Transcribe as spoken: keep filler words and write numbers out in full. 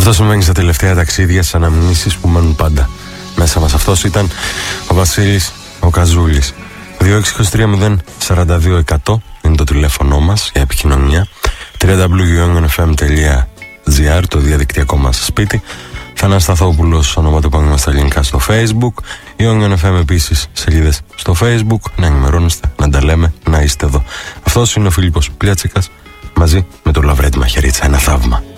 Αυτό συμβαίνει στα τελευταία ταξίδια, στις αναμνήσεις που μένουν πάντα μέσα μας. Αυτός ήταν ο Βασίλης ο Καζούλης. δύο έξι δύο τρία μηδέν τέσσερα δύο ένα μηδέν είναι το τηλέφωνο μας για επικοινωνία. double-u double-u double-u τελεία ion f m τελεία g r το διαδικτυακό μας σπίτι. Θανάσης Σταθόπουλος, ονόματι που στα ελληνικά στο Facebook. Ion εφ εμ επίσης σελίδες στο Facebook. Να ενημερώνεστε, να τα λέμε, να είστε εδώ. Αυτός είναι ο Φίλιππος Πλιάτσικας μαζί με το Λαβρέντι Μαχαιρίτσα. Ένα θαύμα.